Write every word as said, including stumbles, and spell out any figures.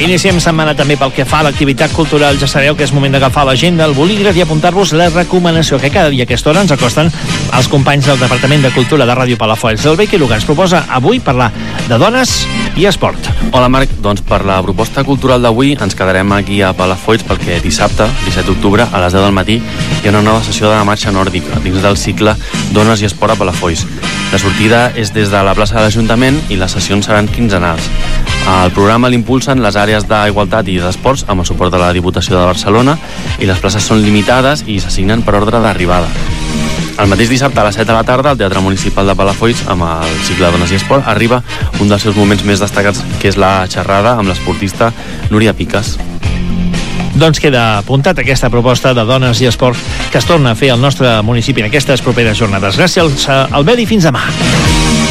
Iniciem setmana també pel que fa a l'activitat cultural. Ja sabeu que és moment d'agafar l'agenda, el bolígraf i apuntar-vos la recomanació que cada dia a aquesta hora ens acosten els companys del Departament de Cultura de Ràdio Palafolls. El Bequi Luga ens proposa avui parlar de dones i esport. Hola Marc, doncs per la proposta cultural d'avui ens quedarem aquí a Palafolls perquè dissabte, disset d'octubre, a les deu del matí hi ha una nova sessió de la marxa nòrdica dins del cicle Dones i Esport a Palafolls. La sortida és des de la plaça de l'Ajuntament i les sessions seran quinzenals. El programa l'impulsen les àrees d'Igualtat i d'Esports amb el suport de la Diputació de Barcelona i les places són limitades i s'assignen per ordre d'arribada. El mateix dissabte a les set de la tarda al Teatre Municipal de Palafolls amb el cicle Dones i Esport arriba un dels seus moments més destacats, que és la xerrada amb l'esportista Núria Piques. Doncs queda apuntat aquesta proposta de Dones i Esport que es torna a fer al nostre municipi en aquestes properes jornades. Gràcies, Albert, i fins demà.